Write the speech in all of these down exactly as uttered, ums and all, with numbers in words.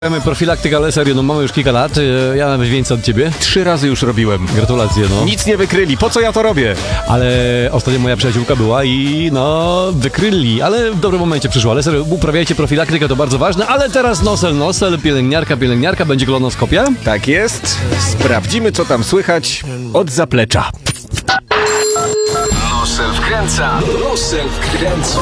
Mamy profilaktykę, ale serio, no mamy już kilka lat, ja nawet więcej od ciebie. Trzy razy już robiłem. Gratulacje, no. Nic nie wykryli, po co ja to robię? Ale ostatnio moja przyjaciółka była i no, wykryli, ale w dobrym momencie przyszło. Ale serio, uprawiajcie profilaktykę, to bardzo ważne, ale teraz nosel, nosel, pielęgniarka, pielęgniarka, będzie kolonoskopia? Tak jest. Sprawdzimy, co tam słychać od zaplecza. Nosel wkręca, Nosel wkręca.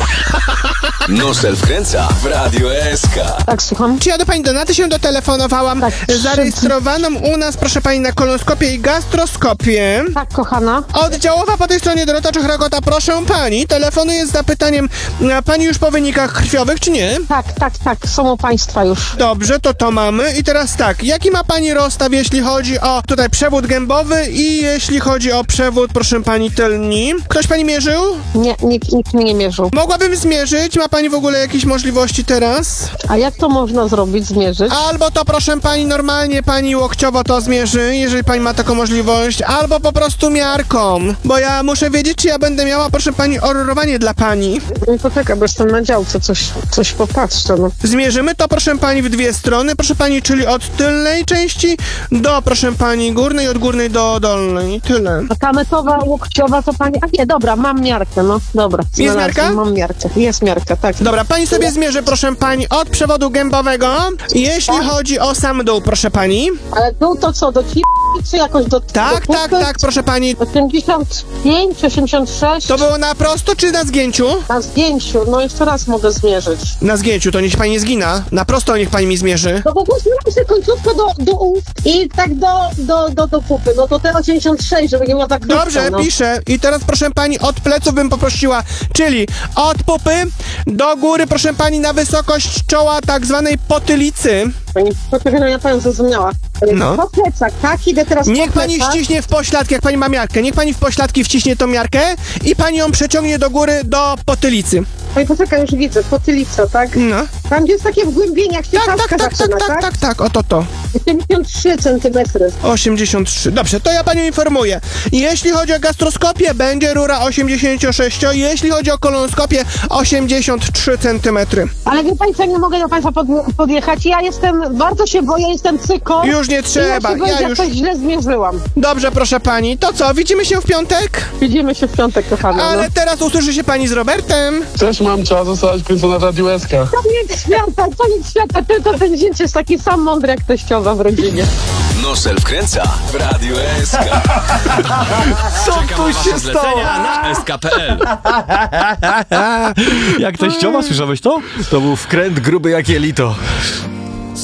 Nosel wkręca w Radio S K. Tak, słucham. Czy ja do pani Donaty się dotelefonowałam, Tak, zarejestrowaną u nas, proszę pani, na kolonoskopię i gastroskopię. Tak, kochana. Oddziałowa po tej stronie Dorota Czechragota, proszę pani. Telefonuję z zapytaniem, a pani już po wynikach krwiowych, czy nie? Tak, tak, tak, są u państwa już. Dobrze, to to mamy. I teraz tak, jaki ma pani rozstaw, jeśli chodzi o tutaj przewód gębowy i jeśli chodzi o przewód, proszę pani, tylni? Ktoś pani mierzył? Nie, nikt, nikt mnie nie mierzył. Mogłabym zmierzyć. Ma pani w ogóle jakieś możliwości teraz? A jak to można zrobić, zmierzyć? Albo to, proszę pani, normalnie pani łokciowo to zmierzy, jeżeli pani ma taką możliwość, albo po prostu miarką, bo ja muszę wiedzieć, czy ja będę miała, proszę pani, ororowanie dla pani. No to czekaj, bo jestem na działce, coś, coś popatrzę, no. Zmierzymy to, proszę pani, w dwie strony, proszę pani, czyli od tylnej części do, proszę pani, górnej, od górnej do dolnej. Tyle. A ta metoda łokciowa to pani... A nie, dobra, mam miarkę, no. Dobra. Jest znalazłem, miarka? Mam miarkę. Jest miarka, tak. Dobra, pani sobie zmierzy, proszę pani, od przewodu gębowego, jeśli chodzi o sam dół, proszę pani. Ale dół to co, do ci... czy jakoś do... Tak, do tak, pupy? tak, proszę pani. osiemdziesiąt pięć, osiemdziesiąt sześć. To było na prosto, czy na zgięciu? Na zdjęciu, no jeszcze raz mogę zmierzyć. Na zgięciu, to niech pani nie zgina. Na prosto niech pani mi zmierzy. No po prostu mam sobie końcówkę do, do ust i tak do, do, do, do pupy. No to te osiemdziesiąt sześć, żeby nie było tak krótko, Dobrze, no. piszę. I teraz, proszę pani, od pleców bym poprosiła, czyli od pupy do góry, proszę pani, na wysokość czoła tak zwanej potylicy. Pani, poczekaj, no ja panią zrozumiała. No. Po plecach, tak? Idę teraz Niech po pani plecach. ściśnie w pośladki, jak pani ma miarkę. Niech pani w pośladki wciśnie tą miarkę i pani ją przeciągnie do góry do potylicy. Oj, poczekaj, już widzę, potylica, tak? No. Tam, gdzie jest takie wgłębienie, jak się Tak, tak, czaszka tak, tak, zaczyna, tak, tak? tak, tak, oto to. osiemdziesiąt trzy centymetry. osiemdziesiąt trzy. Dobrze, to ja panią informuję. Jeśli chodzi o gastroskopię, będzie rura osiemdziesiąt sześć, jeśli chodzi o kolonoskopię, osiemdziesiąt trzy centymetry. Ale wie pani co, nie mogę do państwa pod, podjechać. Ja jestem, bardzo się boję, jestem cyko. Już nie trzeba, I ja się boję, ja że już... coś źle zmierzyłam. Dobrze, proszę pani. To co, widzimy się w piątek? Widzimy się w piątek, kochana. Ale No. teraz usłyszy się pani z Robertem. Też mam, trzeba zostać końcu na Radiu S K. Koniec świata, koniec świata, tylko ten zięć jest taki sam mądry jak teściowa w rodzinie. Nosel wkręca w Radio S K. Co Czekam tu na wasze się stało? zlecenia na S K kropka P L. Jak teściowa, słyszałeś to? To był wkręt gruby jak jelito.